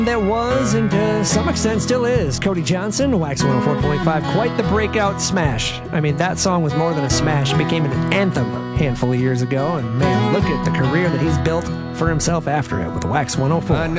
That was, and to some extent still is, Cody Johnson, Wax 104.5. Quite the breakout smash. I mean, that song was more than a smash. It became an anthem a handful of years ago, and man, look at the career that he's built for himself after it with Wax 104.